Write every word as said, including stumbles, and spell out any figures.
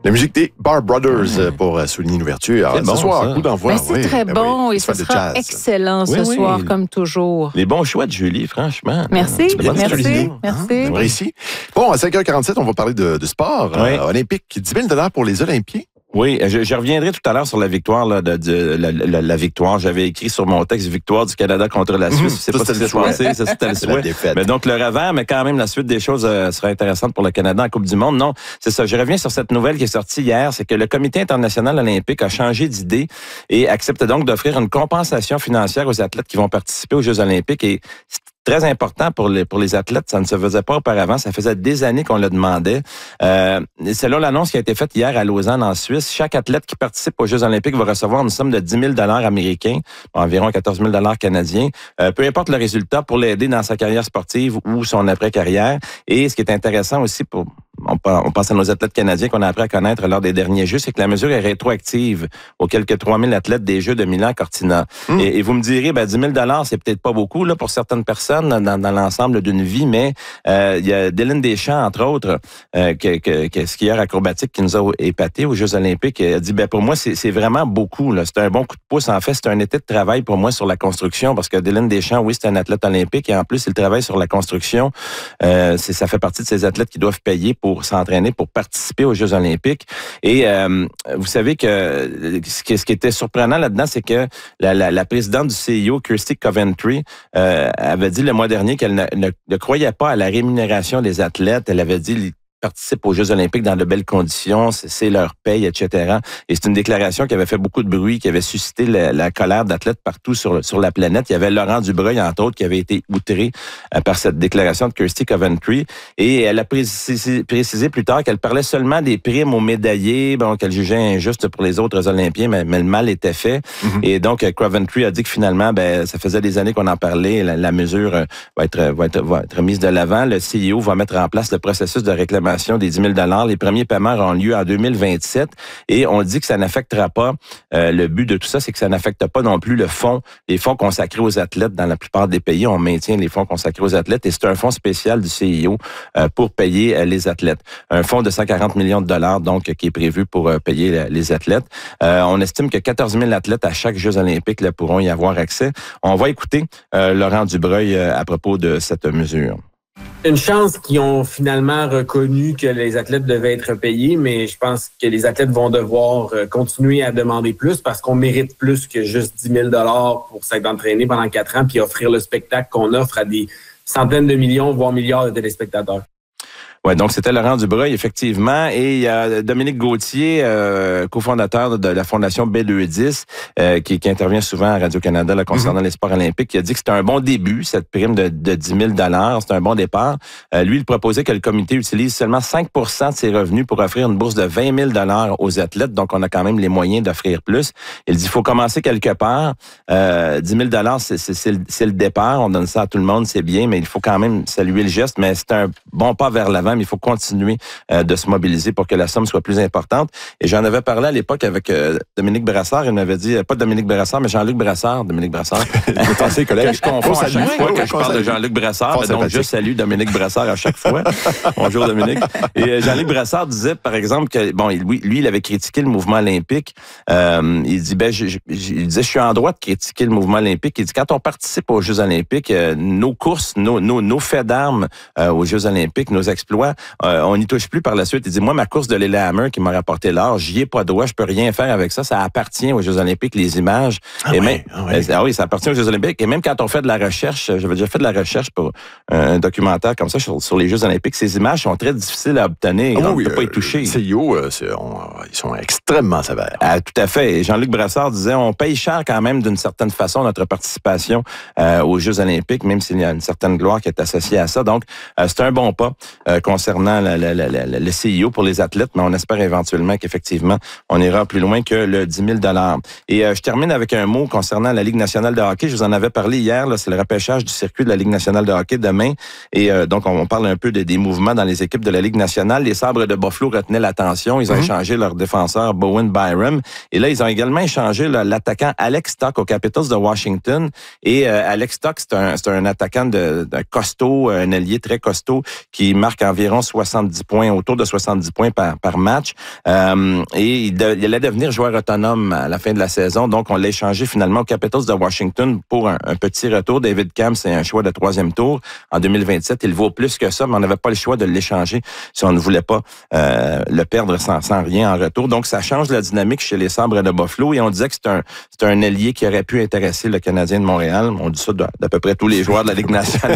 La musique des Bar Brothers mmh. pour souligner l'ouverture. C'est bon, ce soir, ça. coup d'envoi. Ben, c'est oui, très ben bon oui, et ce sera excellent ce oui, soir, oui. comme toujours. Les bons choix de Julie, franchement. Merci, Bonne merci, stratégie. merci. J'aimerais ici. Bon, à cinq heures quarante-sept, on va parler de, de sport Oui. euh, olympique. dix mille dollars pour les Olympiens. Oui, je, je reviendrai tout à l'heure sur la victoire là, de, de la, la, la victoire. J'avais écrit sur mon texte victoire du Canada contre la Suisse. Mmh, c'est pas ce qui s'est passé, ça c'était le souhait. Mais donc le revers, mais quand même la suite des choses euh, sera intéressante pour le Canada en Coupe du Monde. Non, c'est ça. Je reviens sur cette nouvelle qui est sortie hier, c'est que le Comité international olympique a changé d'idée et accepte donc d'offrir une compensation financière aux athlètes qui vont participer aux Jeux olympiques. Et c'est très important pour les pour les athlètes. Ça ne se faisait pas auparavant. Ça faisait des années qu'on le demandait. Euh, selon l'annonce qui a été faite hier à Lausanne, en Suisse, chaque athlète qui participe aux Jeux olympiques va recevoir une somme de dix mille dollars américains, environ quatorze mille dollars canadiens, euh, peu importe le résultat, pour l'aider dans sa carrière sportive ou son après-carrière. Et ce qui est intéressant aussi pour On, on pense à nos athlètes canadiens qu'on a appris à connaître lors des derniers Jeux, c'est que la mesure est rétroactive aux quelques trois mille athlètes des Jeux de Milan-Cortina. Mmh. Et, et vous me direz, ben, dix mille dollars, c'est peut-être pas beaucoup là pour certaines personnes dans, dans l'ensemble d'une vie, mais euh, il y a Dylan Deschamps, entre autres, euh, que, que, que skieur acrobatique qui nous a épaté aux Jeux olympiques, il a dit, ben pour moi, c'est, c'est vraiment beaucoup. Là. C'est un bon coup de pouce. En fait, c'est un été de travail pour moi sur la construction, parce que Dylan Deschamps, oui, c'est un athlète olympique, et en plus, il travaille sur la construction. Euh, c'est, ça fait partie de ces athlètes qui doivent payer pour s'entraîner, pour participer aux Jeux olympiques. Et euh, vous savez que ce qui, ce qui était surprenant là-dedans, c'est que la, la, la présidente du C I O, Kirsty Coventry, euh, avait dit le mois dernier qu'elle ne, ne, ne croyait pas à la rémunération des athlètes. Elle avait dit participent aux Jeux olympiques dans de belles conditions, c'est, c'est leur paye, et cetera. Et c'est une déclaration qui avait fait beaucoup de bruit, qui avait suscité la, la colère d'athlètes partout sur, sur la planète. Il y avait Laurent Dubreuil, entre autres, qui avait été outré euh, par cette déclaration de Kirsty Coventry. Et elle a précisé, précisé plus tard qu'elle parlait seulement des primes aux médaillés, bon, qu'elle jugeait injuste pour les autres Olympiens, mais, mais le mal était fait. Mm-hmm. Et donc, Coventry a dit que finalement, ben, ça faisait des années qu'on en parlait, la, la mesure va être, va être, va être mise de l'avant. Le C I O va mettre en place le processus de réclamation des dix mille dollars. Les premiers paiements auront lieu en deux mille vingt-sept et on dit que ça n'affectera pas, euh, le but de tout ça, c'est que ça n'affecte pas non plus le fonds, les fonds consacrés aux athlètes. Dans la plupart des pays, on maintient les fonds consacrés aux athlètes et c'est un fonds spécial du C I O euh, pour payer euh, les athlètes. Un fonds de cent quarante millions de dollars, donc, qui est prévu pour euh, payer les athlètes. Euh, on estime que quatorze mille athlètes à chaque Jeux olympiques là, pourront y avoir accès. On va écouter euh, Laurent Dubreuil euh, à propos de cette mesure. Une chance qu'ils ont finalement reconnu que les athlètes devaient être payés, mais je pense que les athlètes vont devoir continuer à demander plus parce qu'on mérite plus que juste dix mille dollars pour s'être entraîné pendant quatre ans puis offrir le spectacle qu'on offre à des centaines de millions, voire milliards de téléspectateurs. Ouais, donc c'était Laurent Dubreuil, effectivement, et il y a Dominique Gauthier, euh, cofondateur de la Fondation B deux dix, euh, qui, qui intervient souvent à Radio-Canada là, concernant mm-hmm. les sports olympiques, qui a dit que c'était un bon début, cette prime de, de dix mille dollars, c'est un bon départ. Euh, lui, il proposait que le comité utilise seulement cinq pour cent de ses revenus pour offrir une bourse de vingt mille dollars aux athlètes, donc on a quand même les moyens d'offrir plus. Il dit, il faut commencer quelque part. Euh, dix mille dollars, c'est, c'est, c'est, le, c'est le départ, on donne ça à tout le monde, c'est bien, mais il faut quand même saluer le geste, mais c'est un bon pas vers l'avant. Mais il faut continuer euh, de se mobiliser pour que la somme soit plus importante. Et j'en avais parlé à l'époque avec euh, Dominique Brassard. Il m'avait dit, euh, pas Dominique Brassard, mais Jean-Luc Brassard. Dominique Brassard. Pensez, collègue. Que je confonds à chaque fois que je parle de Jean-Luc Brassard. Mais donc, je salue Dominique Brassard à chaque fois. Bonjour, Dominique. Et euh, Jean-Luc Brassard disait, par exemple, que bon, lui, lui il avait critiqué le mouvement olympique. Euh, il dit, ben, je, je, il disait, je suis en droit de critiquer le mouvement olympique. Il dit, quand on participe aux Jeux olympiques, euh, nos courses, nos, nos, nos faits d'armes euh, aux Jeux olympiques, nos exploits, Euh, on n'y touche plus par la suite. Il dit, moi, ma course de Lillehammer qui m'a rapporté l'or, j'y ai pas droit, je peux rien faire avec ça. Ça appartient aux Jeux olympiques, les images. Ah, et oui, même, ah, oui. ah oui, ça appartient aux Jeux olympiques. Et même quand on fait de la recherche, j'avais déjà fait de la recherche pour un documentaire comme ça sur, sur les Jeux olympiques, ces images sont très difficiles à obtenir. Ah, on ne oui, peut pas y euh, toucher. Le C I O, euh, c'est, on, ils sont extrêmement sévères. Ah, tout à fait. Et Jean-Luc Brassard disait, on paye cher quand même d'une certaine façon notre participation euh, aux Jeux olympiques, même s'il y a une certaine gloire qui est associée à ça. Donc, euh, c'est un bon pas euh, concernant la, la, la, la, le C I O pour les athlètes, mais on espère éventuellement qu'effectivement, on ira plus loin que le dix mille dollars. Et euh, je termine avec un mot concernant la Ligue nationale de hockey. Je vous en avais parlé hier, là, c'est le repêchage du circuit de la Ligue nationale de hockey demain. Et euh, donc, on parle un peu de, des mouvements dans les équipes de la Ligue nationale. Les Sabres de Buffalo retenaient l'attention. Ils ont mm-hmm. échangé leur défenseur Bowen Byram. Et là, ils ont également échangé là, l'attaquant Alex Stock aux Capitals de Washington. Et euh, Alex Stock, c'est un, c'est un attaquant de, de costaud, un ailier très costaud qui marque environ environ soixante-dix points, autour de soixante-dix points par, par match. Euh, et il, de, il allait devenir joueur autonome à la fin de la saison. Donc, on l'a échangé finalement aux Capitals de Washington pour un, un petit retour. David Kampf, c'est un choix de troisième tour. En deux mille vingt-sept, il vaut plus que ça, mais on n'avait pas le choix de l'échanger si on ne voulait pas euh, le perdre sans, sans rien en retour. Donc, ça change la dynamique chez les Sabres de Buffalo. Et on disait que c'est un, c'est un ailier qui aurait pu intéresser le Canadien de Montréal. On dit ça d'à peu près tous les joueurs de la Ligue nationale